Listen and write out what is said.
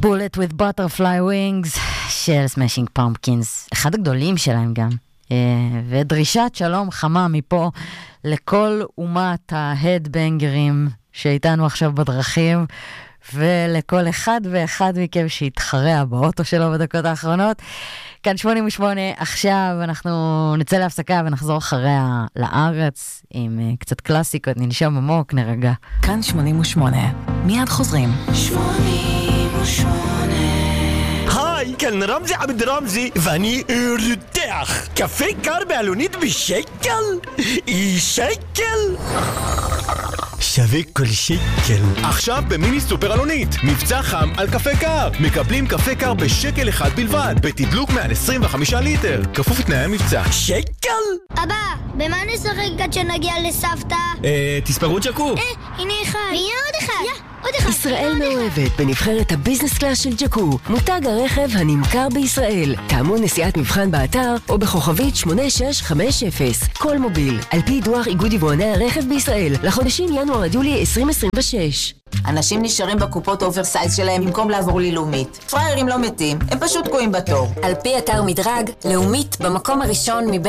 Bullet with Butterfly Wings של Smashing Pumpkins, אחד הגדולים שלהם גם. ודרישת שלום חמה מפה לכל אומת ההדבנגרים שאיתנו עכשיו בדרכים, ולכל אחד ואחד מכם שהתחרע באוטו שלו בדקות האחרונות. כאן 88, עכשיו אנחנו נצא להפסקה ונחזור אחריה לארץ עם קצת קלאסיקות, ננשום עמוק, נרגע. כאן 88, מיד חוזרים. 88 היי, כאן רמזי עבד רמזי ואני רותח. קפה קר בעלונית בשקל? שקל? שווה כל שקל. עכשיו במיני סופר אלונית, מבצע חם על קפה קר. מקבלים קפה קר בשקל אחד בלבד, בתדלוק מעל 25 ליטר. כפוף לתנאי המבצע. שקל? אבא, במה נשחק עד שנגיע לסבתא? תספרו ג'קו. הנה אחד. הנה עוד אחד. עוד אחד. ישראל מאוהבת בנבחרת הביזנס קלאס של ג'קו, מותג הרכב הנמכר בישראל. טעמו נסיעת מבחן באתר או בכוכבית 8650. כל מוביל, על פי דוח איגוד יבואני הרכב בישראל, לחודשים ינואר עד יולי 2026. אנשים נשארים בקופות אוברסייז שלהם במקום לעבור ללאומית. פריירים לא מתים, הם פשוט תקועים בתור. על פי אתר מדרג, לאומית במקום הראשון מבין